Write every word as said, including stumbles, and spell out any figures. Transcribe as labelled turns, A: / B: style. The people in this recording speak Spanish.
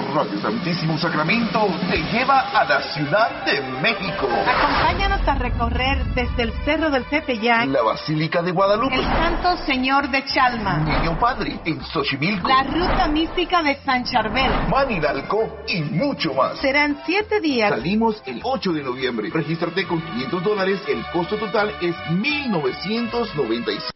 A: Radio Santísimo Sacramento te lleva a la Ciudad de México.
B: Acompáñanos a recorrer desde el Cerro del Tepeyac,
A: la Basílica de Guadalupe,
B: el Santo Señor de Chalma,
A: Niño Padre en Xochimilco,
B: la Ruta Mística de San Charbel,
A: Manilalco y mucho más.
B: Serán siete días.
A: Salimos el ocho de noviembre. Regístrate con quinientos dólares. El costo total es mil novecientos noventa y